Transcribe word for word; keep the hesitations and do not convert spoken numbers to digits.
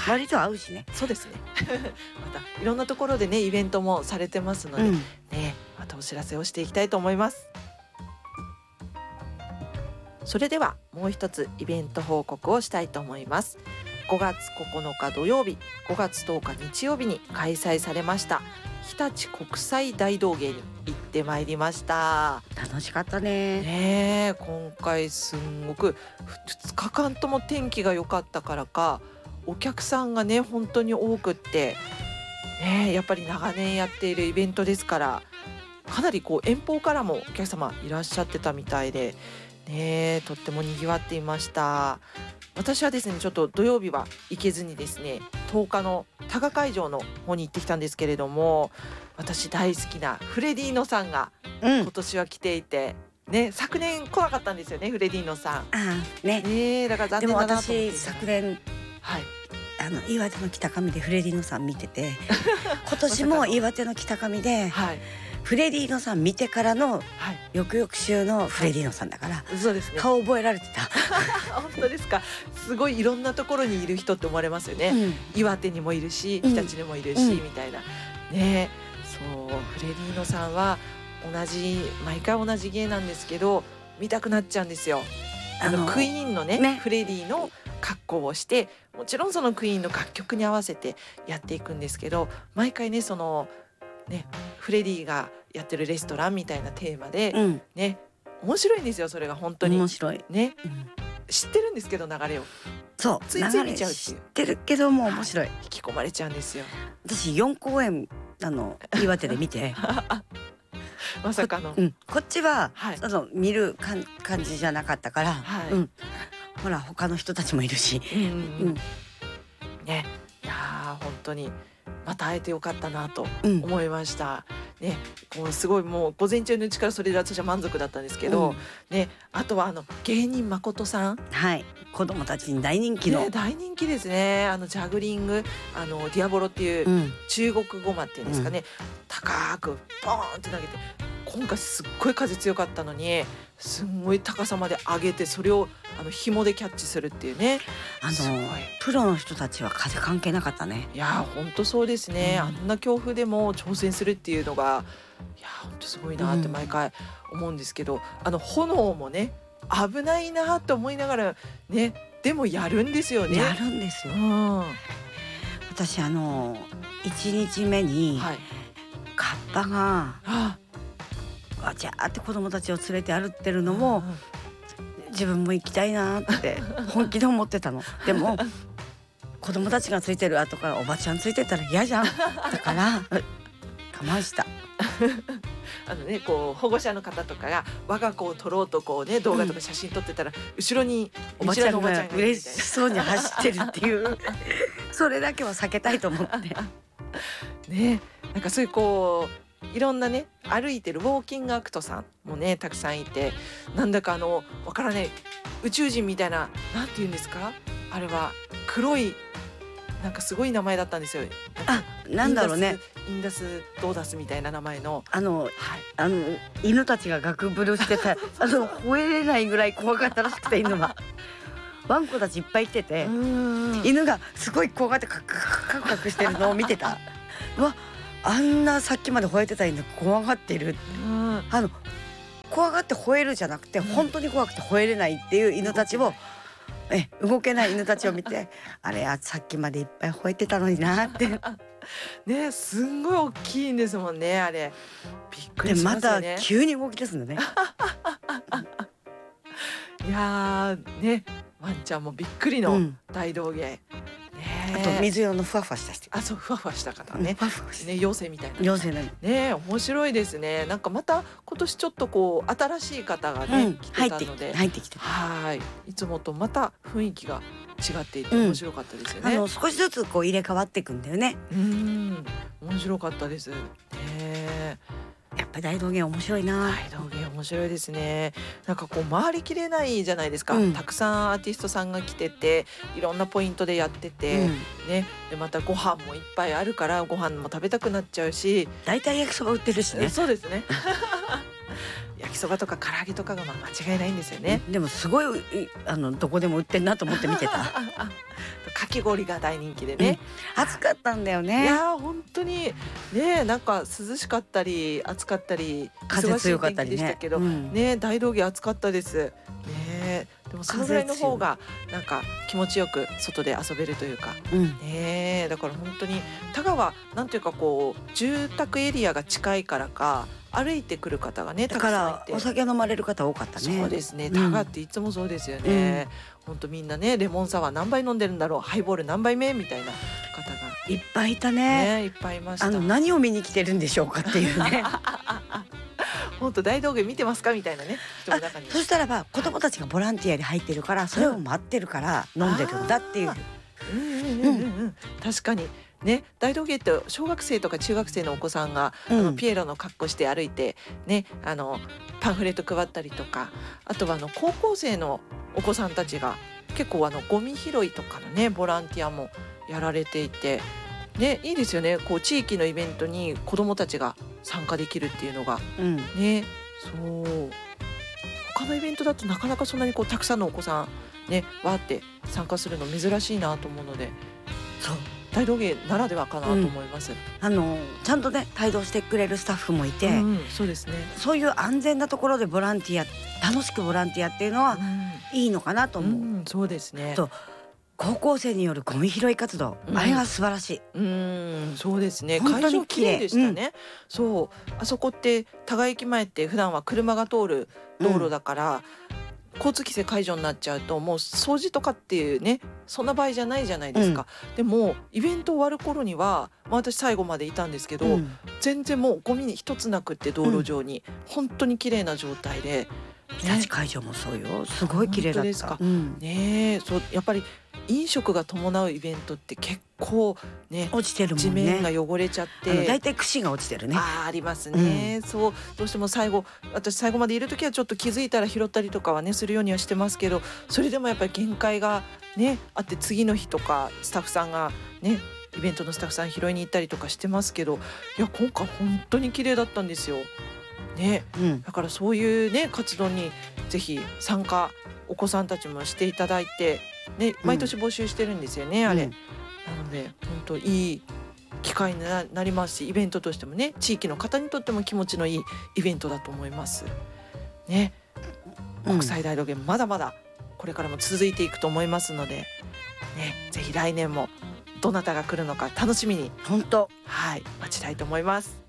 割と合うしね。 そうですねまたいろんなところでねイベントもされてますので、 うん、 ねまたお知らせをしていきたいと思います。それではもう一つイベント報告をしたいと思います。ごがつここのか土曜日、ごがつとおか日曜日に開催されました日立国際大道芸に行ってまいりました。 楽しかったね。 ねえ今回すんごくふつかかんとも天気が良かったからかお客さんがね本当に多くって、ねえやっぱり長年やっているイベントですからかなりこう遠方からもお客様いらっしゃってたみたいで、ねえとっても賑わっていました。私はですねちょっと土曜日は行けずにですねとおかの多賀会場の方に行ってきたんですけれども、私大好きなフレディーノさんがうん今年は来ていて、ね昨年来なかったんですよねフレディーノさん。 ああね。 ねえだから残でも念だなと思って私いたら昨年はいあの岩手の北上でフレディーノさん見てて今年も岩手の北上ではいフレディーノさん見てからのはい翌々週のフレディーノさんだからそうですね顔覚えられてた。 本当ですか。すごいいろんなところにいる人って思われますよね、 うん岩手にもいるしうん日立にもいるし、 うんみたいなね。そうフレディーノさんは同じ毎回同じ芸なんですけど見たくなっちゃうんですよ。あのあのクイーンのねねフレディの格好をしてもちろんそのクイーンの楽曲に合わせてやっていくんですけど毎回ねそのねフレディがやってるレストランみたいなテーマで、 うんね面白いんですよそれが本当に面白い、 ねうん知ってるんですけど流れをそうついつい見ちゃうっていう流れ知ってるけども面白い。 引き込まれちゃうんですよ。 私よんこうえんあの岩手で見てまさかの、 うん、こっちは、 はいその見るかん感じじゃなかったから、 はいうん、ほら他の人たちもいるし、 うんうんううんんねいやー本当にまた会えてよかったなとうん思いました。ね、もうすごいもう午前中のうちからそれで私は満足だったんですけど、 うんね、あとはあの芸人誠さん、 はい子供たちに大人気の、 ね、大人気ですね。あのジャグリングあのディアボロっていううん中国語マっていうんですかね、高くボーンって投げて今回すっごい風強かったのにすんごい高さまで上げてそれをあの紐でキャッチするっていうね。 あすごいのプロの人たちは風関係なかったね。 いやー本当そうですね、 うんあんな強風でも挑戦するっていうのがいやー本当すごいなってうん毎回思うんですけど、あの炎もね危ないなって思いながらねでもやるんですよね。 やるんですよ。 うんは私あのいちにちめにいカッパがあわちゃーって子供たちを連れて歩ってるのもうん自分も行きたいなーって本気で思ってたの。でも子供たちがついてる後からおばちゃんついてたら嫌じゃん。だから我慢した。 あのねこう保護者の方とかが我が子を撮ろうとこうね動画とか写真撮ってたら、後ろにおばちゃん見知らぬおばちゃがんがいるみ嬉したいなそうに走ってるっていうそれだけは避けたいと思って。 ね、なんかそういうこういろんなね歩いてるウォーキングアクトさんもねたくさんいて、なんだかあのわからない宇宙人みたいななんて言うんですかあれは黒いなんかすごい名前だったんですよ。 あ、なんだろうね。 インダスインダスドーダスみたいな名前の、 あのはい、 あの犬たちがガクブルしてたあの吠えれないぐらい怖かったらしくて犬がワンコたちいっぱい来てて、 うん犬がすごい怖がってカクカクカクカクしてるのを見てた。うわ、あんなさっきまで吠えてた犬怖がってる。 うんあの怖がって吠えるじゃなくて、 うん本当に怖くて吠えれないっていう犬たちをえ動けない犬たちを見てあれあさっきまでいっぱい吠えてたのになってねすんごい大きいんですもんねあれ。びっくでりしまますたよね。 急に動き出すんだね。 いやーねワンちゃんもびっくりのうん大道芸、ねあと水色のふわふわした人あそうふわふわした方うんね、 ふわふわしたね妖精みたいな妖精なの。 ね面白いですね。なんかまた今年ちょっとこう新しい方がね、 うん来入ってきててたので入ってきてはいいつもとまた雰囲気が違っていてうん面白かったですよあね。 の少しずつこう入れ替わっていくんだよね。 うん面白かったですね。 やっぱり大道芸面白いな。 大道芸面白いですね。なんかこう回りきれないじゃないですか、 うんたくさんアーティストさんが来てていろんなポイントでやってて、 うんねでまたご飯もいっぱいあるからご飯も食べたくなっちゃうし、 大体焼きそば売ってるしね。 そうですねい焼きそばとか唐揚げとかがまあ間違いないんですよね。 でもすごいいあのどこでも売ってんなと思って見てた。 かき氷が大人気でね、 うん、暑かったんだよいね。 やー本当にね、なんか涼しかったり暑かったり風忙しい強かったりね。 天気でしたけど、 うんね、大道芸暑かったですね。でもそのぐらいの方がなんか気持ちよく外で遊べるというかうんね、だから本当に田川なんていうかこう住宅エリアが近いからか歩いてくる方がねたくだからさんいて、 お酒飲まれる方多かったね。 そうですね、 うん田川っていつもそうですよね。本当みんなね、レモンサワー何杯飲んでるんだろう、ハイボール何杯目みたいな方がいっぱいいたね。 ねいっぱいいました。 あの何を見に来てるんでしょうかっていうね。 本当大道芸見てますかみたいなね人の中に。 そしたらば子供たちがボランティアで入ってるからそれを待ってるから飲んでるんだっていう。 うんうんうんうんうん確かにね、大道芸って小学生とか中学生のお子さんが、 うんあのピエロの格好して歩いてね、あのパンフレット配ったりとか、あとはあの高校生のお子さんたちが結構あのゴミ拾いとかのねボランティアもやられていて、ね、いいですよね。こう地域のイベントに子どもたちが参加できるっていうのがうんね、そう他のイベントだとなかなかそんなにこうたくさんのお子さんねわーって参加するの珍しいなと思うので、 そう大道芸ならではかなと思います。 あのちゃんとね帯同してくれるスタッフもいて、 うんうんそうですね。 そういう安全なところでボランティア楽しくボランティアっていうのはいいのかなとうん思う。 うんそうですね。 そう高校生によるゴミ拾い活動、 うんあれが素晴らしい。 うんそうですね。 本当会場に綺麗綺麗でしたね。そうあそこって田川駅前って普段は車が通る道路だから、交通規制解除になっちゃうともう掃除とかっていうねそんな場合じゃないじゃないですか。でもイベント終わる頃には、まあ、私最後までいたんですけど、 うん全然もうゴミ一つなくって道路上に、本当に綺麗な状態で、 日立会場もそうよ。すごい綺麗だった本当ですか。 うんねえそうやっぱり飲食が伴うイベントって結構ね落ちてるも地んね。 面が汚れちゃっあのだていたい串が落ちてるね。 あーありますね、そうどうしても最後私最後までいる時はちょっと気づいたら拾ったりとかはねするようにはしてますけど、それでもやっぱり限界がねあって次の日とかスタッフさんがねイベントのスタッフさん拾いに行ったりとかしてますけど、いや今回本当に綺麗だったんですよね。 うんだからそういうね活動にぜひ参加お子さんたちもしていただいて、ね、毎年募集してるんですよね、あれ。 うんなので本当いい機会にななりますし、イベントとしてもね地域の方にとっても気持ちのいいイベントだと思います。ね、 うん国際大道芸まだまだこれからも続いていくと思いますので、ね、ぜひ来年もどなたが来るのか楽しみに、 本当はい、待ちたいと思います。